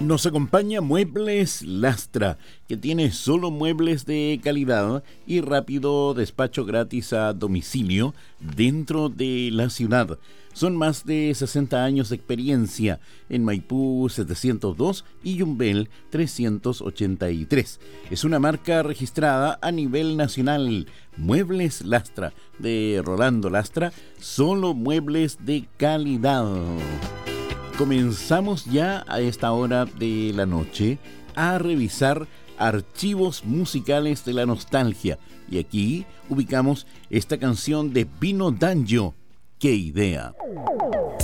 Nos acompaña Muebles Lastra, que tiene solo muebles de calidad y rápido despacho gratis a domicilio dentro de la ciudad. Son más de 60 años de experiencia en Maipú 702 y Yumbel 383. Es una marca registrada a nivel nacional. Muebles Lastra, de Rolando Lastra, solo muebles de calidad. Comenzamos ya a esta hora de la noche a revisar archivos musicales de la nostalgia. Y aquí ubicamos esta canción de Pino Dangio. ¡Qué idea!